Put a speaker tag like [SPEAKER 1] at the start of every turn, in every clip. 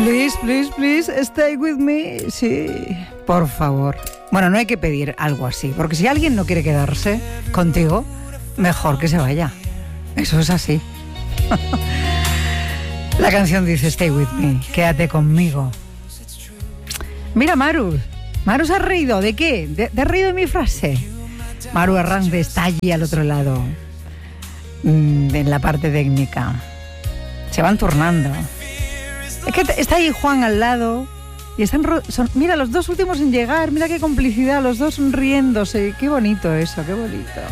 [SPEAKER 1] Please, please, please, stay with me. Sí, por favor. Bueno, no hay que pedir algo así, porque si alguien no quiere quedarse contigo, mejor que se vaya. Eso es así. La canción dice stay with me, quédate conmigo. Mira, Maru se ha reído. ¿De qué? ¿Te has reído de mi frase? Maru Arranz está allí al otro lado, en la parte técnica. Se van turnando. Es que está ahí Juan al lado y mira, los dos últimos en llegar, mira qué complicidad, los dos riéndose. Qué bonito eso, qué bonito.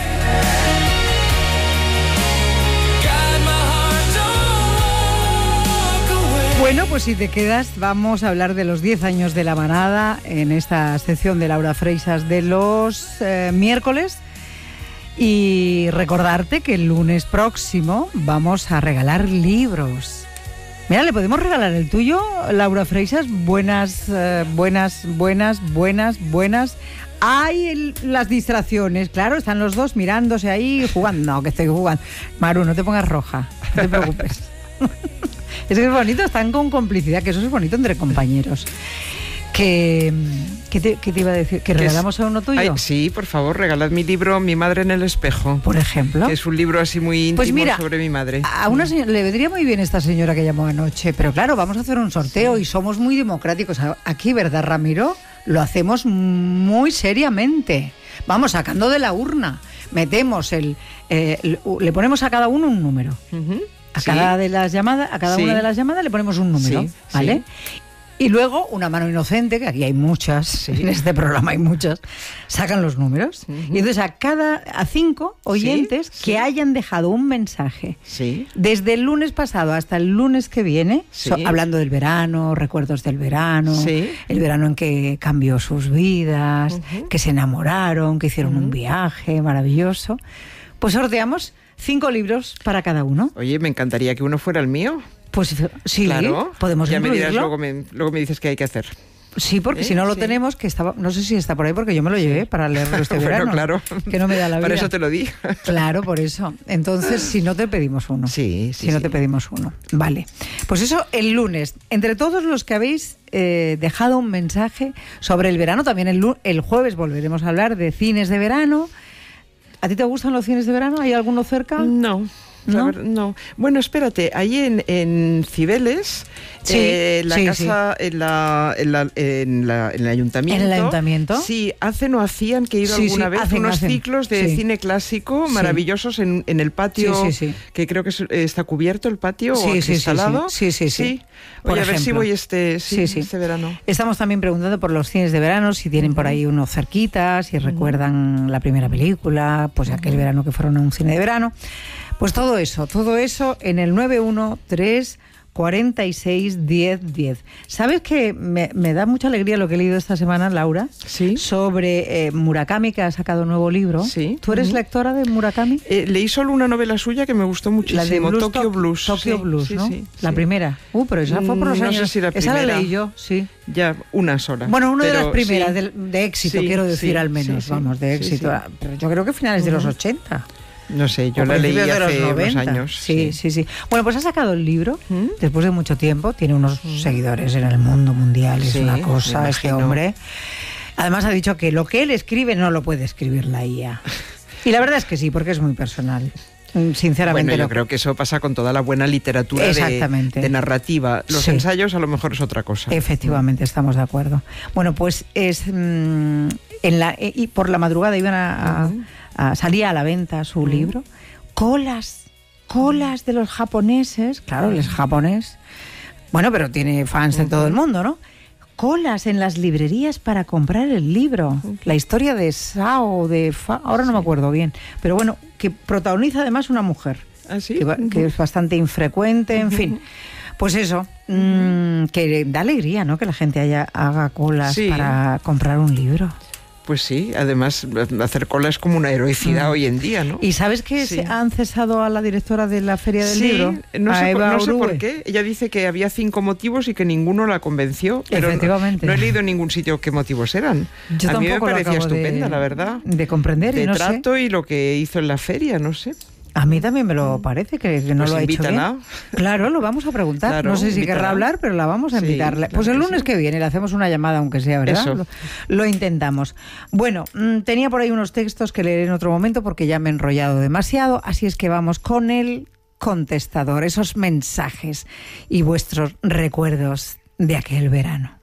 [SPEAKER 1] Bueno, pues si te quedas, vamos a hablar de los 10 años de La Manada en esta sección de Laura Freixas de los miércoles. Y recordarte que el lunes próximo vamos a regalar libros. Mira, ¿le podemos regalar el tuyo, Laura Freixas? Buenas. Hay las distracciones, claro, están los dos mirándose ahí, jugando. No, que estoy jugando. Maru, no te pongas roja, no te preocupes. Es que es bonito, están con complicidad, que eso es bonito entre compañeros. ¿Qué te iba a decir? ¿Que regalamos a uno tuyo?
[SPEAKER 2] Ay, sí, por favor, regalad mi libro Mi madre en el espejo.
[SPEAKER 1] Por ejemplo.
[SPEAKER 2] Que es un libro así muy íntimo, pues mira, sobre mi madre.
[SPEAKER 1] A una señora, le vendría muy bien esta señora que llamó anoche, pero claro, vamos a hacer un sorteo y somos muy democráticos. Aquí, ¿verdad, Ramiro? Lo hacemos muy seriamente. Vamos sacando de la urna. Metemos le ponemos a cada uno un número. A cada una de las llamadas le ponemos un número, ¿vale? Sí. Y luego una mano inocente, que aquí hay muchas, en este programa hay muchas, sacan los números. Y entonces a 5 oyentes que hayan dejado un mensaje desde el lunes pasado hasta el lunes que viene, hablando del verano, recuerdos del verano, el verano en que cambió sus vidas, que se enamoraron, que hicieron un viaje maravilloso, pues sorteamos 5 libros para cada uno.
[SPEAKER 2] Oye, me encantaría que uno fuera el mío.
[SPEAKER 1] Pues sí, claro, podemos
[SPEAKER 2] ya
[SPEAKER 1] incluirlo.
[SPEAKER 2] Me dirás, luego me dices qué hay que hacer.
[SPEAKER 1] Sí, porque si no lo tenemos, que estaba, no sé si está por ahí, porque yo me lo llevé para leerlo este verano.
[SPEAKER 2] Bueno, claro.
[SPEAKER 1] Que no me da la vida.
[SPEAKER 2] Por eso te lo di.
[SPEAKER 1] Claro, por eso. Entonces, si no te pedimos uno. Te pedimos uno. Vale. Pues eso, el lunes. Entre todos los que habéis dejado un mensaje sobre el verano, también el jueves volveremos a hablar de cines de verano. ¿A ti te gustan los cines de verano? ¿Hay alguno cerca?
[SPEAKER 2] No. No. Bueno, espérate, ahí en Cibeles, en el ayuntamiento.
[SPEAKER 1] ¿En el ayuntamiento?
[SPEAKER 2] Sí, hacen o hacían, que he ido alguna vez, unos ciclos de cine clásico maravillosos en el patio, que creo que está cubierto el patio, o instalado.
[SPEAKER 1] Sí.
[SPEAKER 2] Oye, a ver si voy este verano.
[SPEAKER 1] Estamos también preguntando por los cines de verano, si tienen por ahí unos cerquitas, si recuerdan la primera película, pues aquel verano que fueron a un cine de verano. Pues todo eso en el 913 46 10 10. ¿Sabes que me da mucha alegría lo que he leído esta semana, Laura?
[SPEAKER 2] Sí.
[SPEAKER 1] Sobre Murakami, que ha sacado un nuevo libro.
[SPEAKER 2] Sí.
[SPEAKER 1] ¿Tú eres lectora de Murakami?
[SPEAKER 2] Leí solo una novela suya que me gustó muchísimo,
[SPEAKER 1] la de
[SPEAKER 2] Tokyo Blues.
[SPEAKER 1] Tokyo Blues, ¿no? La primera. Pero esa fue por los años.
[SPEAKER 2] No sé si la primera.
[SPEAKER 1] Esa la leí yo, sí.
[SPEAKER 2] Ya, una sola.
[SPEAKER 1] Bueno, una de las primeras de éxito, quiero decir, al menos, vamos, de éxito. Pero yo creo que finales de los 80.
[SPEAKER 2] No sé, yo la leí hace unos años.
[SPEAKER 1] Sí. Bueno, pues ha sacado el libro después de mucho tiempo. Tiene unos seguidores en el mundo mundial. Es una cosa, este hombre. Además ha dicho que lo que él escribe no lo puede escribir la IA. Y la verdad es que sí, porque es muy personal. Sinceramente.
[SPEAKER 2] Bueno, yo creo que eso pasa con toda la buena literatura de narrativa. Los ensayos a lo mejor es otra cosa.
[SPEAKER 1] Efectivamente, estamos de acuerdo. Bueno, pues es y por la madrugada iban salía a la venta su libro. Colas de los japoneses. Claro, él es japonés. Bueno, pero tiene fans en todo el mundo, ¿no? Colas en las librerías para comprar el libro. La historia de Sao, ahora no me acuerdo bien. Pero bueno, que protagoniza además una mujer.
[SPEAKER 2] ¿Ah, sí?
[SPEAKER 1] Que es bastante infrecuente, en fin. Pues eso, que da alegría, ¿no? Que la gente haga colas para comprar un libro.
[SPEAKER 2] Pues sí, además hacer cola es como una heroicidad hoy en día, ¿no?
[SPEAKER 1] ¿Y sabes que han cesado a la directora de la Feria del Libro?
[SPEAKER 2] No sé por qué. Ella dice que había 5 motivos y que ninguno la convenció. Pero
[SPEAKER 1] efectivamente.
[SPEAKER 2] No he leído en ningún sitio qué motivos eran.
[SPEAKER 1] Yo
[SPEAKER 2] a mí me parecía estupenda, la verdad.
[SPEAKER 1] De comprender
[SPEAKER 2] de
[SPEAKER 1] y no
[SPEAKER 2] trato
[SPEAKER 1] sé.
[SPEAKER 2] Y lo que hizo en la feria, no sé.
[SPEAKER 1] A mí también me lo parece, que no
[SPEAKER 2] pues
[SPEAKER 1] lo ha hecho bien.
[SPEAKER 2] ¿no?
[SPEAKER 1] Claro, lo vamos a preguntar. Claro, no sé si querrá hablar, pero la vamos a invitarle.
[SPEAKER 2] Claro,
[SPEAKER 1] pues el lunes que viene le hacemos una llamada, aunque sea, ¿verdad? Lo intentamos. Bueno, tenía por ahí unos textos que leeré en otro momento porque ya me he enrollado demasiado, así es que vamos con el contestador, esos mensajes y vuestros recuerdos de aquel verano.